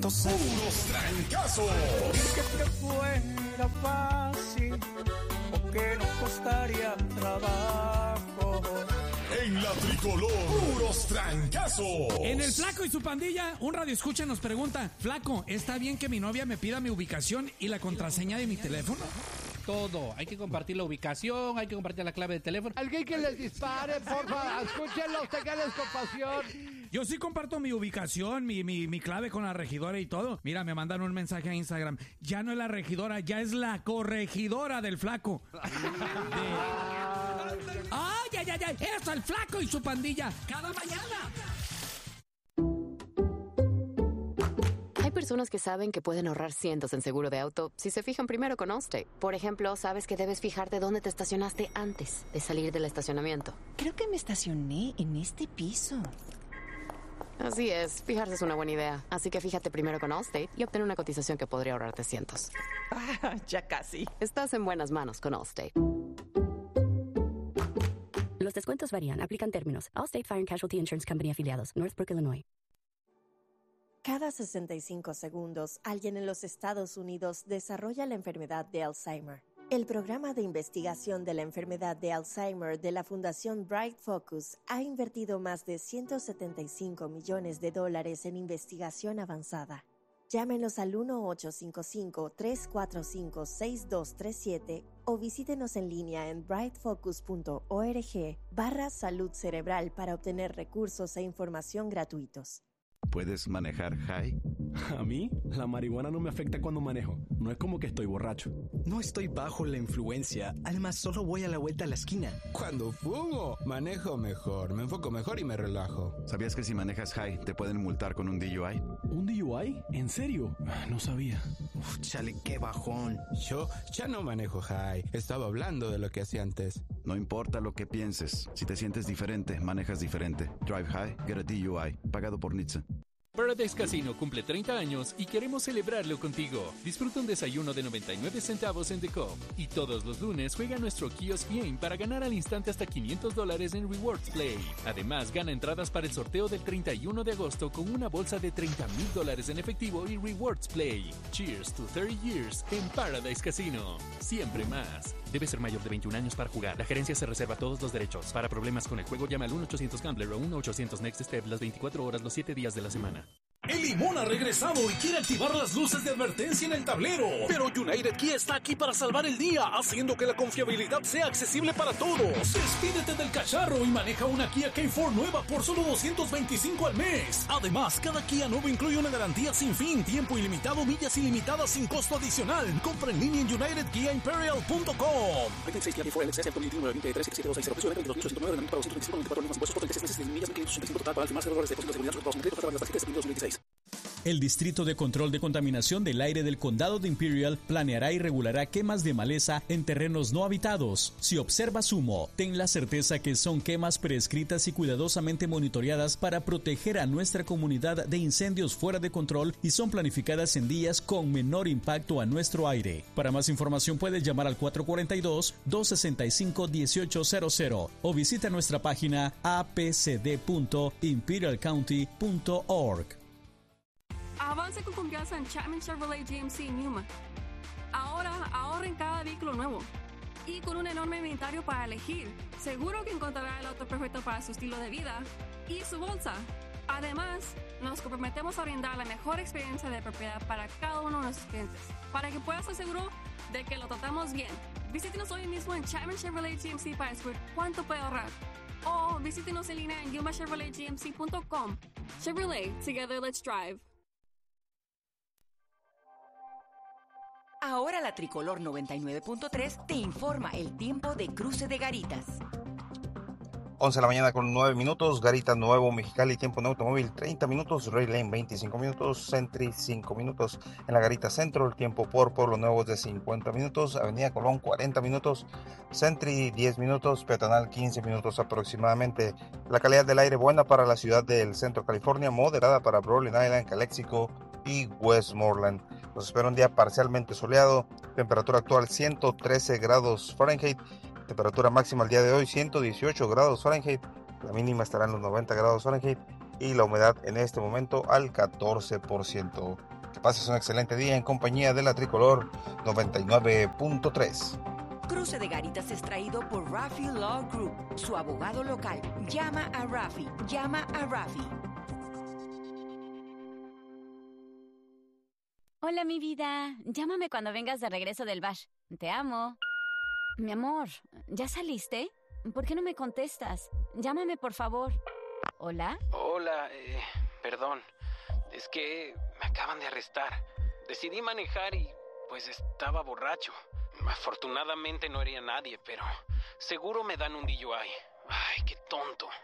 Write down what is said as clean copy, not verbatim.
Puros trancazos. Que fuera fácil o que no costaría trabajo. En la tricolor, puros trancazos. En el Flaco y su pandilla, un radioescucha nos pregunta: Flaco, ¿está bien que mi novia me pida mi ubicación y la contraseña de mi teléfono? Todo, hay que compartir la ubicación, hay que compartir la clave de teléfono. Alguien que les dispare, porfa, escúchenlos, tenganles compasión. Yo sí comparto mi ubicación, mi clave con la regidora y todo. Mira, me mandan un mensaje a Instagram. Ya no es la regidora, ya es la corregidora del Flaco. ¡Ay! ¡Eso, el Flaco y su pandilla! ¡Cada mañana! Hay personas que saben que pueden ahorrar cientos en seguro de auto si se fijan primero con Allstate. Por ejemplo, sabes que debes fijarte dónde te estacionaste antes de salir del estacionamiento. Creo que me estacioné en este piso. Así es, fijarse es una buena idea. Así que fíjate primero con Allstate y obtén una cotización que podría ahorrarte cientos. Ya casi. Estás en buenas manos con Allstate. Los descuentos varían. Aplican términos. Allstate Fire and Casualty Insurance Company afiliados. Northbrook, Illinois. Cada 65 segundos, alguien en los Estados Unidos desarrolla la enfermedad de Alzheimer. El programa de investigación de la enfermedad de Alzheimer de la Fundación Bright Focus ha invertido más de $175 millones en investigación avanzada. Llámenos al 1-855-345-6237 o visítenos en línea en brightfocus.org/salud cerebral para obtener recursos e información gratuitos. ¿Puedes manejar high? A mí, la marihuana no me afecta cuando manejo. No es como que estoy borracho. No estoy bajo la influencia. Además, solo voy a la vuelta a la esquina. Cuando fumo, manejo mejor, me enfoco mejor y me relajo. ¿Sabías que si manejas high te pueden multar con un DUI? ¿Un DUI? ¿En serio? No sabía. Uf, chale, qué bajón. Yo ya no manejo high. Estaba hablando de lo que hacía antes. No importa lo que pienses. Si te sientes diferente, manejas diferente. Drive high, get a DUI. Pagado por NHTSA. Paradise Casino cumple 30 años y queremos celebrarlo contigo. Disfruta un desayuno de 99 centavos en The Cobb. Y todos los lunes juega nuestro Kiosk Game para ganar al instante hasta $500 en Rewards Play. Además, gana entradas para el sorteo del 31 de agosto con una bolsa de $30,000 en efectivo y Rewards Play. Cheers to 30 years en Paradise Casino. Siempre más. Debe ser mayor de 21 años para jugar. La gerencia se reserva todos los derechos. Para problemas con el juego, llama al 1-800-GAMBLER o 1-800-NEXT-STEP las 24 horas los 7 días de la semana. El Limón ha regresado y quiere activar las luces de advertencia en el tablero. Pero United Kia está aquí para salvar el día, haciendo que la confiabilidad sea accesible para todos. Despídete del cacharro y maneja una Kia K4 nueva por solo $225 al mes. Además, cada Kia nuevo incluye una garantía sin fin, tiempo ilimitado, millas ilimitadas sin costo adicional. Compra en línea en UnitedKiaImperial.com. 26 Kia K4 LX, 2023, 7726, precio de 22.809, para 225, 24 impuestos, 36 millas, 585 total, para el más $0 de depósito de seguridad, los créditos para las tarjetas de 2016. El Distrito de Control de Contaminación del Aire del Condado de Imperial planeará y regulará quemas de maleza en terrenos no habitados. Si observas humo, ten la certeza que son quemas prescritas y cuidadosamente monitoreadas para proteger a nuestra comunidad de incendios fuera de control y son planificadas en días con menor impacto a nuestro aire. Para más información puedes llamar al 442-265-1800 o visita nuestra página apcd.imperialcounty.org. Avance con confianza en Chapman Chevrolet GMC Newman. Ahora ahorra en cada vehículo nuevo. Y con un enorme inventario para elegir, seguro que encontrará el auto perfecto para su estilo de vida y su bolsa. Además, nos comprometemos a brindar la mejor experiencia de propiedad para cada uno de nuestros clientes, para que puedas estar seguro de que lo tratamos bien. Visítenos hoy mismo en Chapman Chevrolet GMC para descubrir cuánto puede ahorrar. O visítenos en línea en yumachevroletgmc.com. Chevrolet, together let's drive. Ahora la Tricolor 99.3 te informa el tiempo de cruce de Garitas. 11 de la mañana con 9 minutos, Garita Nuevo Mexicali, tiempo en automóvil 30 minutos, Ray Lane 25 minutos, Sentry 5 minutos, en la Garita Centro el tiempo por Pueblo Nuevo es de 50 minutos, Avenida Colón 40 minutos, Sentry 10 minutos, Peatonal 15 minutos aproximadamente. La calidad del aire buena para la ciudad del Centro California, moderada para Brooklyn Island, Calexico y Westmoreland. Nos espera un día parcialmente soleado, temperatura actual 113 grados Fahrenheit, temperatura máxima el día de hoy 118 grados Fahrenheit, la mínima estará en los 90 grados Fahrenheit y la humedad en este momento al 14%. pases un excelente día en compañía de la Tricolor 99.3. Cruce de Garitas es traído por Rafi Law Group, su abogado local. Llama a Rafi. Hola, mi vida. Llámame cuando vengas de regreso del bash. Te amo. Mi amor, ¿ya saliste? ¿Por qué no me contestas? Llámame, por favor. ¿Hola? Hola, perdón. Es que me acaban de arrestar. Decidí manejar y pues estaba borracho. Afortunadamente no hería a nadie, pero seguro me dan un DUI. Ay, qué tonto.